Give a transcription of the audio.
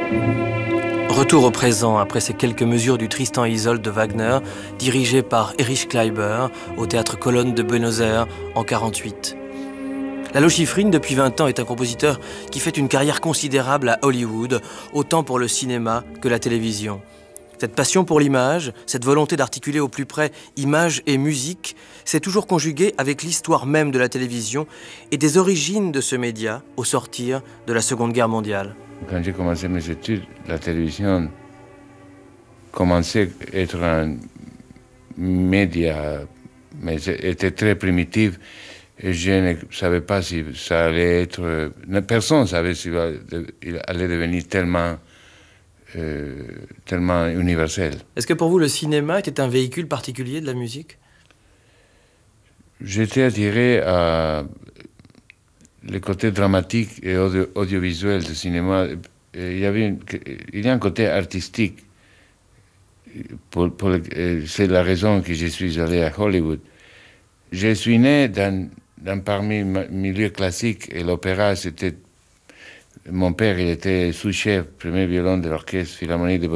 Retour au présent après ces quelques mesures du Tristan et Isolde de Wagner, dirigé par Erich Kleiber au théâtre Colonne de Buenos Aires en 1948. Lalo Schifrin, depuis 20 ans, est un compositeur qui fait une carrière considérable à Hollywood, autant pour le cinéma que la télévision. Cette passion pour l'image, cette volonté d'articuler au plus près image et musique, s'est toujours conjuguée avec l'histoire même de la télévision et des origines de ce média au sortir de la Seconde Guerre mondiale. Quand j'ai commencé mes études, la télévision commençait à être un média, mais était très primitif et je ne savais pas si ça allait être... Personne ne savait s'il allait devenir tellement universel. Est-ce que pour vous, le cinéma était un véhicule particulier de la musique ? J'étais attiré à le côté dramatique et audiovisuel du cinéma. Il y a un côté artistique. C'est la raison que je suis allé à Hollywood. Je suis né parmi le milieu classique et l'opéra, c'était... Mon père, il était sous-chef, premier violon de l'Orchestre Philharmonique de